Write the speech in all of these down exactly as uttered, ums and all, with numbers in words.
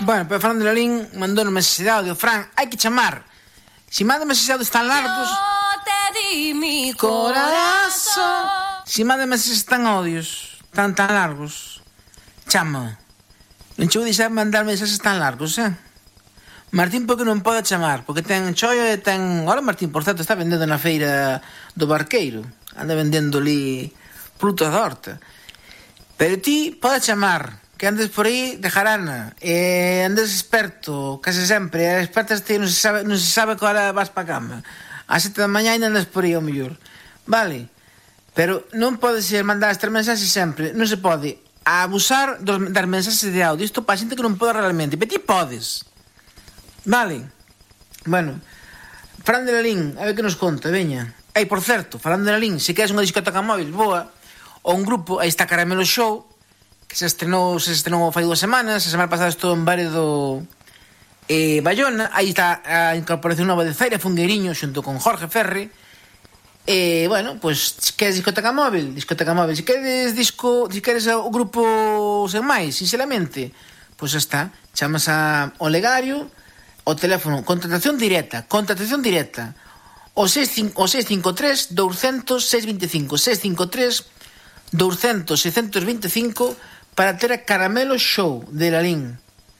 Bueno, pero Fran de Lalín mandou un mensaxe de audio. Fran, hai que chamar. Si manda mensaxe de audio tan largos... Yo te di mi corazón. Si manda mensaxes tan audios, tan tan largos, chama. Non chego deixar mandar mensaxes tan largos, eh? Martín porque non pode chamar, porque ten chollo e ten... Ora Martín, por certo, está vendendo na feira do Barqueiro. Anda vendendo ali frutas da horta. Pero ti pode chamar, que andes por aí de jarana, e andes experto, case sempre, e expertas ti non se sabe, non se sabe que hora vas pa cama. A sete da mañá ainda andas por aí ao mellor. Vale? Pero non pode ser mandar estas mensaxes sempre, non se pode abusar dos, das mensaxes de audio. Isto para xente que non pode realmente, pero ti podes. Vale? Bueno, Fran de Lalín, a ver que nos conta, veña. Ei, por certo, Fran de Lalín, se queres unha discoteca móvil boa, ou un grupo, aí está Caramelo Show, que se estrenou, se estrenou fai dúas semanas, a semana pasada estou en Baredo e Bayona, aí está a incorporación nova de Feira Fungueiriño xunto con Jorge Ferri. E, bueno, pois, pues, se queres discoteca móvil, discoteca móvil. Se queres disco, se queres o grupo sen máis, sinceramente, pois pues está, chamas a Olegario, o teléfono, contratación directa, contratación directa, o seis cinco tres, doscientos, seiscientos veinticinco, seis cinco tres, doscientos, seiscientos veinticinco, para ter a Caramelo Show de Lalín.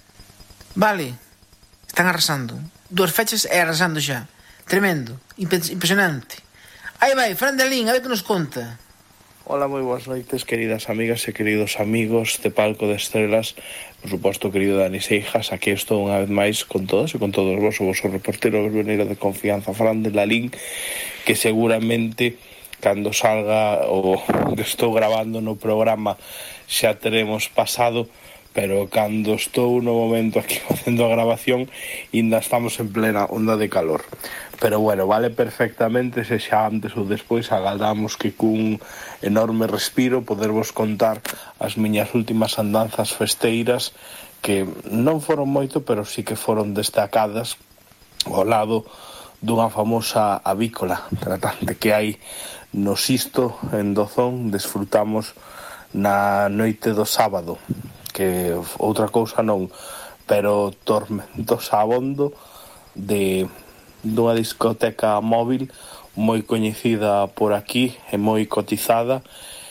Vale, están arrasando. Duas fechas e arrasando xa. Tremendo, impresionante. Aí vai, Fran de Lalín, a ver que nos conta. Ola, moi boas noites, queridas amigas e queridos amigos de Palco de Estrelas. Por suposto, querido Dani Seijas, aquí estou unha vez máis con todos e con todos vos, o vosso reportero verbeneiro de confianza, Fran de Lalín, que seguramente, cando salga o que estou grabando no programa, xa teremos pasado, pero cando estou no momento aquí facendo a grabación, ainda estamos en plena onda de calor. Pero bueno, vale perfectamente se xa antes ou despois agardamos que cun enorme respiro podervos contar as miñas últimas andanzas festeiras, que non foron moito, pero sí que foron destacadas ao lado dunha famosa avícola tratante que hai no Sisto, en Dozón. Desfrutamos na noite do sábado, que outra cousa non, pero tormentos abondo de dunha discoteca móvil moi coñecida por aquí e moi cotizada,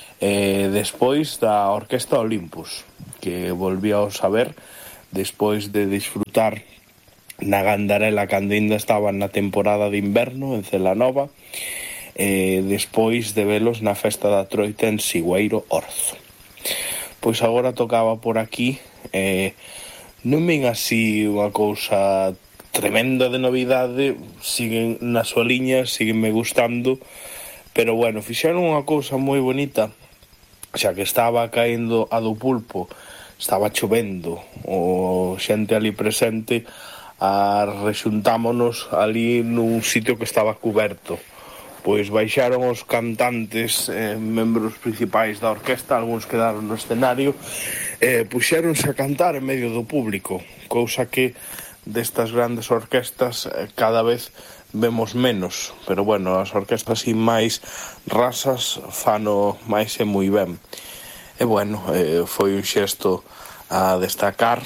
e despois da Orquesta Olympus, que volvíaos a ver despois de disfrutar na Gandarela cando ainda estaban na temporada de inverno en Celanova, e despois de velos na Festa da Troita en Sigüeiro Orzo. Pois agora tocaba por aquí, e non ven así unha cousa tremenda de novidade, siguen na súa liña, síguenme gustando, pero bueno, fixeron unha cousa moi bonita, xa que estaba caendo a do pulpo, estaba chovendo, o xente ali presente, a rexuntámonos ali nun sitio que estaba cuberto. Pois baixaron os cantantes, eh, membros principais da orquesta, algúns quedaron no escenario, e eh, puxéronse a cantar en medio do público, cousa que destas grandes orquestas eh, cada vez vemos menos, pero bueno, as orquestas sin máis rasas fano máis e moi ben. E bueno, eh, foi un xesto a destacar.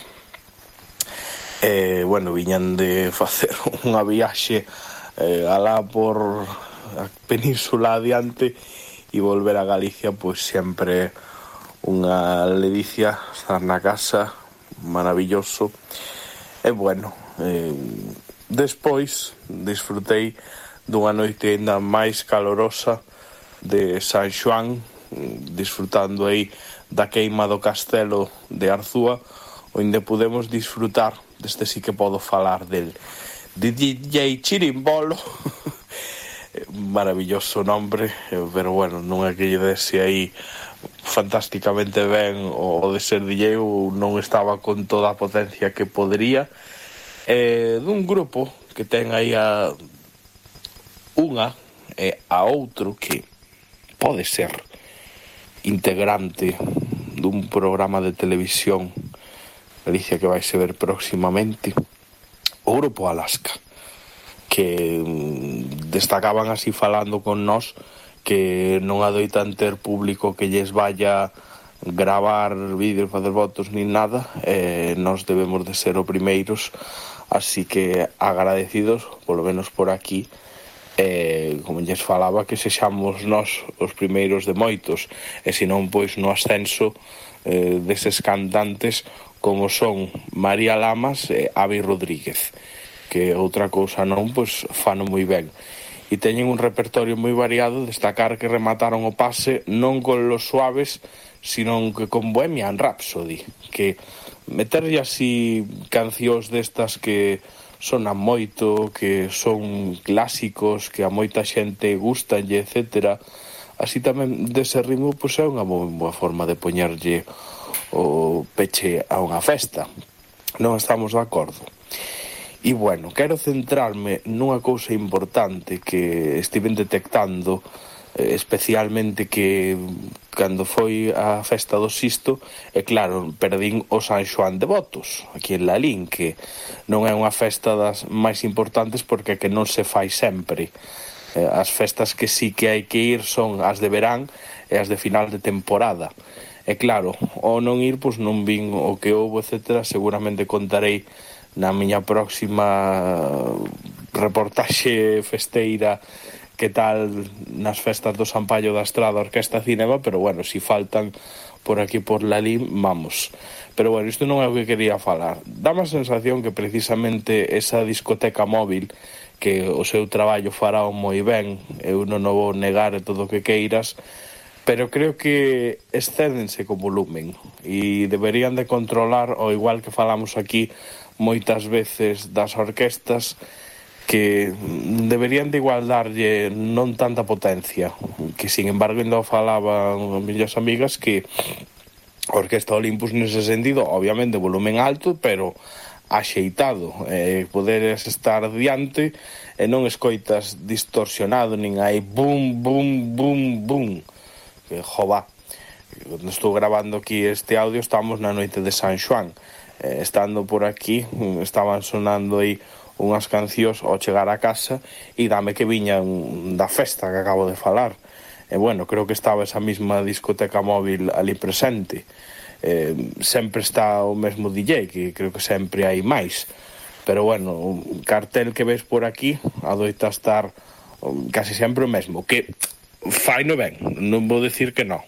E bueno, viñan de facer unha viaxe eh, alá por a península adiante e volver a Galicia, pois sempre unha ledicia estar na casa, maravilloso. E bueno, eh, despois disfrutei dunha noite ainda máis calorosa de San Xoán, disfrutando aí da queima do castelo de Arzúa, onde podemos disfrutar deste sí que podo falar del de D J Chirimbolo. Maravilloso nombre, pero bueno, non é que lle dese aí fantásticamente ben o de ser D J, ou non estaba con toda a potencia que podría, eh, dun grupo que ten aí a unha e a outro que pode ser integrante dun programa de televisión Galicia que vai se ver próximamente, o grupo Alaska, que destacaban así falando con nós que non adoitan ter público que lles vaya gravar vídeos, facer votos nin nada, eh, nós debemos de ser os primeiros, así que agradecidos, polo menos por aquí, eh, como lles falaba, que sexamos nós os primeiros de moitos, e senón pois no ascenso eh, deses cantantes como son María Lamas e Avi Rodríguez, que outra cousa non, pois fano moi ben. E teñen un repertorio moi variado, destacar que remataron o pase non con Los Suaves, sino que con Bohemian Rhapsody, que meterlle así cancións destas que sonan moito, que son clásicos, que a moita xente gustanlle, etcétera. Así tamén dese ritmo, pois é unha moi boa forma de poñerlle o peche a unha festa. Non estamos de acordo. E bueno, quero centrarme nunha cousa importante que estiven detectando, eh, especialmente que cando foi a festa do Sisto, e claro, perdín o San Xoán de Votos, aquí en Lalín, que non é unha festa das máis importantes porque que non se fai sempre. Eh, as festas que sí que hai que ir son as de verán e as de final de temporada. E claro, ao non ir, pois non vin o que houve, etcétera. Seguramente contarei na miña próxima reportaxe festeira que tal nas festas do San Paio da Estrada Orquesta Cinema, pero bueno, si faltan por aquí por Lalín, vamos. Pero bueno, isto non é o que quería falar. Dá-me a sensación que precisamente esa discoteca móvil, que o seu traballo fará moi ben, eu non o vou negar e todo o que queiras, pero creo que excédense con volumen e deberían de controlar, ao igual que falamos aquí moitas veces das orquestas, que deberían de igual darlle non tanta potencia, que sin embargo ainda falaban as millas amigas que a Orquesta Olympus nese sentido, obviamente volumen alto, pero axeitado, eh, poderes estar diante e non escoitas distorsionado, nin hai boom, boom, boom, boom, que jova. Cando estou grabando aquí este audio estamos na noite de San Xoán. Eh, estando por aquí, estaban sonando aí unhas cancións ao chegar a casa e dame que viñan da festa que acabo de falar. E bueno, creo que estaba esa mesma discoteca móvil ali presente. Eh, sempre está o mesmo D J, que creo que sempre hai máis. Pero bueno, o cartel que ves por aquí adoita estar casi sempre o mesmo, que fai no ben, non vou decir que non.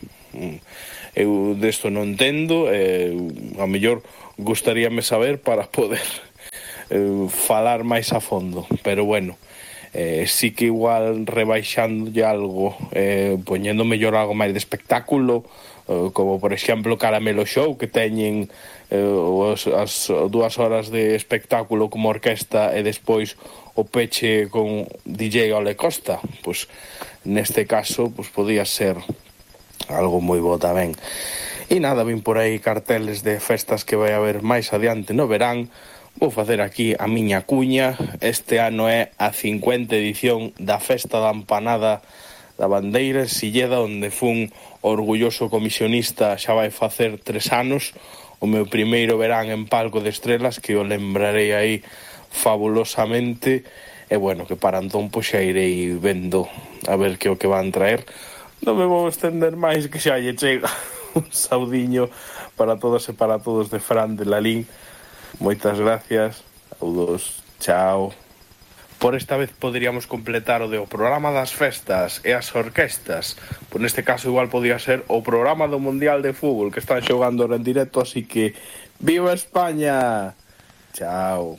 Eu desto non entendo, eh, a mellor gustaríame saber para poder eh, falar máis a fondo, pero bueno, eh, sí que igual rebaixándolle algo, eh, poñendo mellor algo máis de espectáculo, eh, como por exemplo Caramelo Show, que teñen eh, os, as dúas horas de espectáculo como orquesta e despois o peche con D J Ole Costa, pois neste caso pois podía ser algo moi bo tamén. E nada, vin por aí carteles de festas que vai haber máis adiante no verán. Vou facer aquí a miña cuña. Este ano é a cincuenta edición da Festa da Empanada da Bandeira en Silleda, onde fun orgulloso comisionista, xa vai facer tres anos, o meu primeiro verán en Palco de Estrelas, que o lembrarei aí fabulosamente. E bueno, que para entón pois xa irei vendo a ver que o que van traer. Non me vou estender máis, que xa lle chega un saudiño para todas e para todos de Fran de Lalín. Moitas gracias, saúdos, chao. Por esta vez poderíamos completar o de o programa das festas e as orquestas. Por neste caso igual podía ser o programa do Mundial de Fútbol que están xogando en directo, así que ¡viva España! Chao.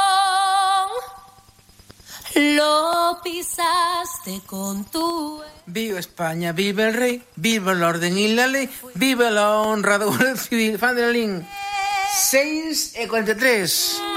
Lo pisaste con tu... Viva España, viva el rey, viva el orden y la ley, viva la honra de Guardia Civil. Fan de Lalín, seis e cuarenta e tres.